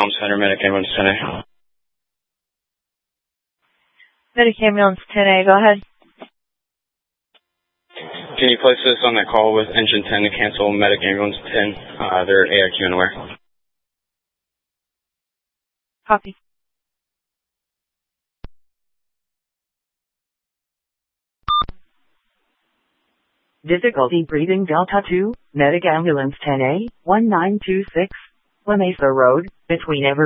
Comm Center, Medic Ambulance 10A. Medic Ambulance 10A, go ahead. Can you place this on that call with Engine 10 to cancel Medic Ambulance 10? They're AIQ unaware. Copy. Difficulty breathing Delta 2, Medic Ambulance 10A, 1926, La Mesa Road, between Evergreen